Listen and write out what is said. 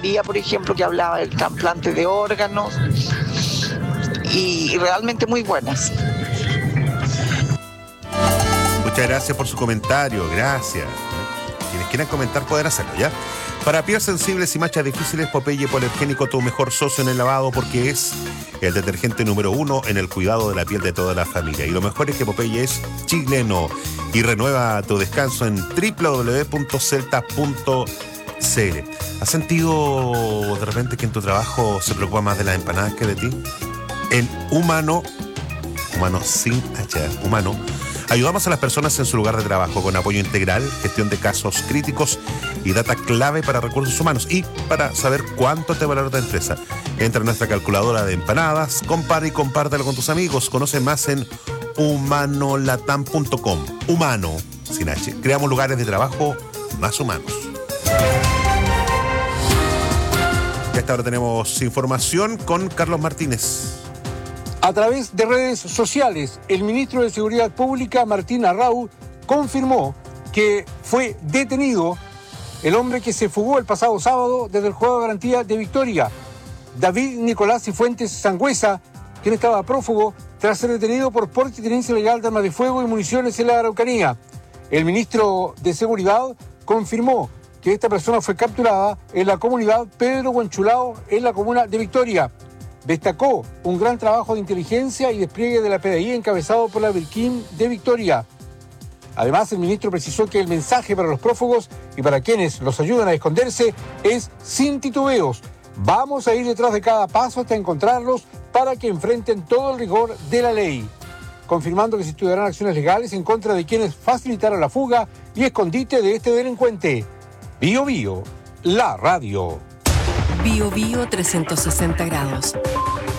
María, por ejemplo, que hablaba del trasplante de órganos, y realmente muy buenas. Muchas gracias por su comentario, gracias. Quienes quieran comentar pueden hacerlo, ¿ya? Para pieles sensibles y manchas difíciles, Popeye Polergénico, tu mejor socio en el lavado, porque es el detergente número 1 en el cuidado de la piel de toda la familia. Y lo mejor es que Popeye es chileno. Y renueva tu descanso en www.celta.cl. ¿Has sentido de repente que en tu trabajo se preocupa más de las empanadas que de ti? En Humano sin H, Humano, ayudamos a las personas en su lugar de trabajo con apoyo integral, gestión de casos críticos y data clave para recursos humanos. Y para saber cuánto te valora tu empresa, entra en nuestra calculadora de empanadas, compara y compártelo con tus amigos. Conoce más en humanolatam.com. Humano sin H. Creamos lugares de trabajo más humanos. Y hasta ahora tenemos información con Carlos Martínez. A través de redes sociales, el ministro de Seguridad Pública, Martín Arrau, confirmó que fue detenido el hombre que se fugó el pasado sábado desde el Juzgado de Garantía de Victoria, David Nicolás Cifuentes Sangüesa, quien estaba prófugo tras ser detenido por porte y tenencia ilegal de armas de fuego y municiones en la Araucanía. El ministro de Seguridad confirmó que esta persona fue capturada en la comunidad Pedro Huanchulao, en la comuna de Victoria. Destacó un gran trabajo de inteligencia y despliegue de la PDI encabezado por la Birquín de Victoria. Además, el ministro precisó que el mensaje para los prófugos y para quienes los ayudan a esconderse es sin titubeos. Vamos a ir detrás de cada paso hasta encontrarlos para que enfrenten todo el rigor de la ley. Confirmando que se estudiarán acciones legales en contra de quienes facilitaron la fuga y escondite de este delincuente. Bío Bío, la radio. Bío Bío 360 grados.